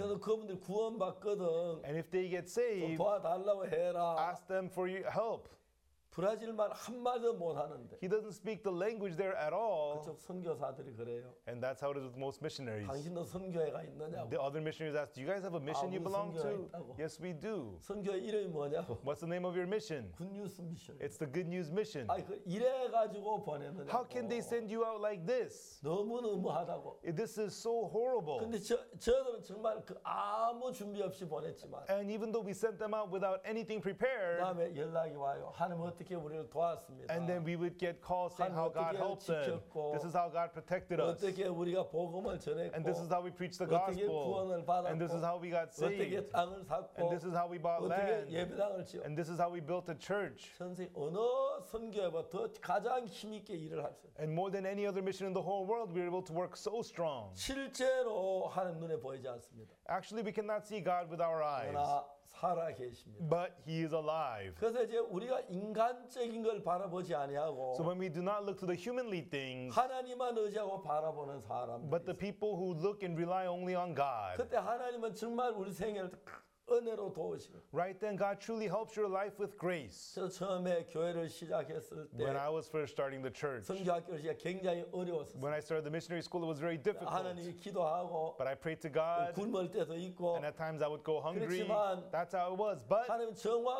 그래서 그분들 구원받거든. And if they get 좀 saved, 도와달라고 해라. ask them for your help. 브라질 말 한마디도 못하는데 He doesn't speak the language there at all. 그쪽 선교사들이 그래요. And that's how it is with most missionaries. 당신도 선교회가 있느냐고. The other missionaries ask, do you guys have a mission you 우리 belong 선교회 to? 있다고. Yes, we do. 선교회 이름이 뭐냐고. What's the name of your mission? 굿뉴스 미션. It's the Good News Mission. 아니 그 이래 가지고 보내느냐고. How can they send you out like this? 너무 너무하다고. This is so horrible. 근데 저들은 정말 그 아무 준비 없이 보냈지만 And even though we sent them out without anything prepared, 그다음에 연락이 와요. 하나님 어떻게 우리를 도왔습니다. and then we would get calls saying how God helped them. 지켰고, This is how God protected us. 어떻게 우리가 복음을 전했고 And this is how we preached the 어떻게 gospel. 구원을 받았고 And this is how we got 어떻게 saved. 땅을 샀고 And this is how we bought 어떻게 land. 예배당을 지어 And this is how we built a church. 전세 어느 선교회보다 더 가장 힘있게 일을 할 수 있어요. And more than any other mission in the whole world, we were able to work so strong. 실제로 하나님 눈에 보이지 않습니다. Actually, we cannot see God with our eyes, 그러나 살아 계십니다. but He is alive. 그래서 이제 우리가 인간적인 걸 바라보지 아니하고 So when we do not look to the humanly things, 하나님만 의지하고 바라보는 사람들 but the people who look and rely only on God, 그때 하나님은 정말 우리 생애를 은혜로 도우시고 right then God truly helps your life with grace. 저 처음에 교회를 시작했을 때 When I was first starting the church, 선교학교를 시작 굉장히 어려웠었어요. when I started the missionary school, it was very difficult. 하나님이 기도하고 But I prayed to God, 굶을 때도 있고 and at times I would go hungry. 그렇지만 That's how it was. But 하나님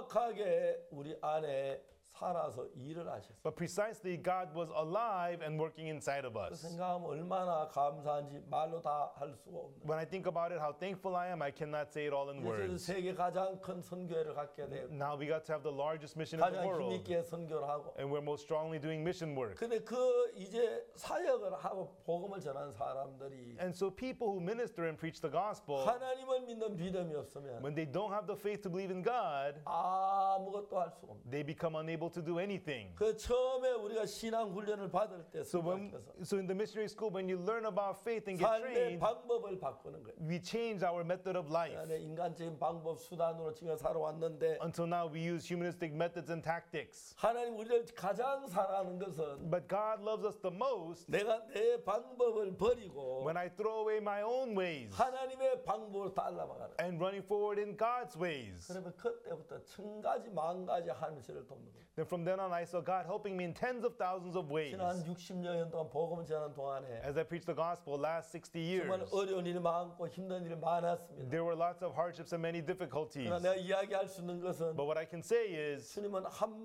정확하게 우리 안에 살아서 일을 하셨어요. precisely, God was alive and working inside of 그 us. 생각하면 얼마나 감사한지 말로 다 할 수가 없는. When I think about it, how thankful I am, I cannot say it all in 그래서 words. 세계 가장 큰 선교회를 갖게 되고 Now we got to have the largest mission in the 가장 world, 힘있게 선교를 하고. and we're most strongly doing mission work. 근데 그 이제 사역을 하고 복음을 전하는 사람들이 And so people who minister and preach the gospel, 하나님을 믿는 믿음이 없으면 when they don't have the faith to believe in God, 아무것도 할 수가 없는. they become unable to do anything. 그 처음에 우리가 신앙 훈련을 받을 때 So in the missionary school, when you learn about faith and get 삶의 trained, 방법을 바꾸는 거예요. we change our method of life. 안에 인간적인 방법 수단으로 지금 살아왔는데 Until now, we use humanistic methods and tactics. 하나님 우리를 가장 사랑하는 것은 But God loves us the most 내가 내 방법을 버리고 when I throw away my own ways 하나님의 방법으로 따라가는 거예요. and running forward in God's ways. 그러면 그때부터 천 가지 만 가지 하나님 저를 돕는 거예요. Then from then on, I saw God helping me in tens of thousands of ways. 지난 60년 동안 복음 전하는 동안에 As I preached the gospel last 60 정말 years, 어려운 일이 많고 힘든 일이 많았습니다. there were lots of hardships and many difficulties. 그러나 내가 이야기할 수 있는 것은 But what I can say is, 주님은 한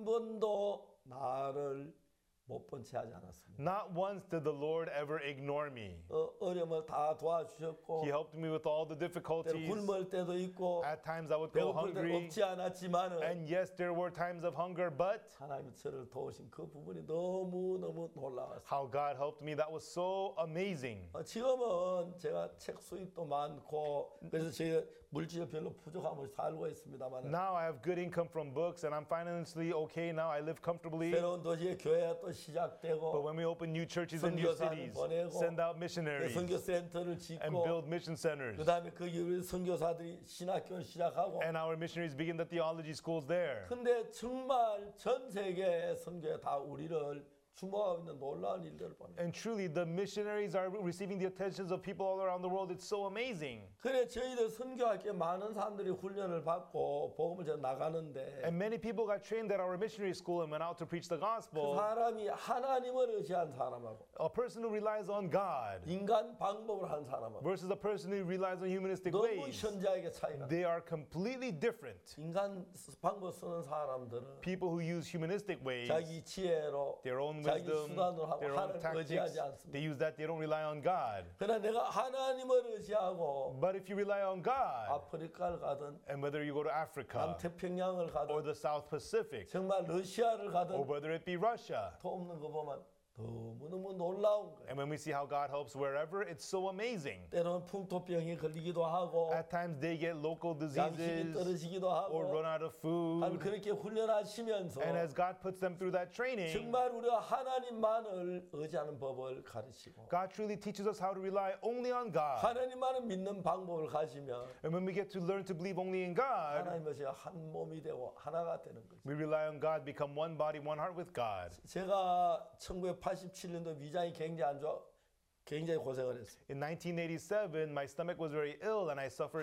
번도 나를 못 본 채 하지 않았습니다. not once did the Lord ever ignore me. 어려움을 다 도와주셨고 He helped me with all the 때로 difficulties. 굶을 때도 있고 At times I would go 배고플 때 hungry. 없지 않았지만은 And yes, there were times of hunger, but 하나님이 저를 도우신 그 부분이 너무 놀라웠어요. how God helped me, that was so amazing. 지금은 제가 책 수입도 많고 그래서 제가 물질 별로 부족함을 살고 있습니다만 Now I have good income from books and I'm financially okay now. I live comfortably. 새로운 도시에 교회가 또 But 시작되고 when we open new churches in new 선교사를 cities, 보내고 send out missionaries 선교 센터를 and 짓고 build mission centers. 그다음에 그 이후에 선교사들이 신학교를 시작하고 And our missionaries begin the theology schools there. 근데 정말 전 세계 선교에 다 우리를 주목하고 있는 놀라운 일들을 보내. And truly, the missionaries are receiving the attentions of people all around the world. It's so amazing. 그래 저희들 선교할 게 많은 사람들이 훈련을 받고 복음을 전 나가는데 And many people got trained at our missionary school and went out to preach the 그 gospel. 사람이 하나님을 의지한 사람하고 A person who relies on God 인간 방법을 한 사람하고 versus a person who relies on humanistic 너무 ways. 현저하게 차이가. They are completely different. 인간 방법 쓰는 사람들은 People who use humanistic ways, 자기 지혜로 their own 자기 wisdom, 수단으로 하고 their own 하나님을 tactics, 의지하지 않습니다. they use that, they don't rely on God. 그러나 내가 하나님을 의지하고 But if you rely on God, 아프리카를 가든 and whether you go to Africa 남태평양을 or 가든 the South Pacific, 정말 러시아를 or 가든 whether it be Russia, 돕는 거 보면 너무너무 놀라운 거예요. and when we see how God helps wherever, it's so amazing. 때로는 풍토병에 걸리기도 하고 At times they get local 양식이 diseases 떨어지기도 or 하고 run out of 하늘 food. 그렇게 훈련하시면서 And as God puts them through that training, 정말 우리가 하나님만을 의지하는 법을 가르치고 God truly teaches us how to rely only on God. 하나님만을 믿는 방법을 가지면 And when we get to learn to believe only in God, 하나님과 제가 한 몸이 되고 하나가 되는 거죠. we rely on God, become one body, one heart with God. 제가 1987년도 위장이 굉장히 안 좋아 굉장히 고생을 했어요. In 1987, my stomach was very ill and I suffered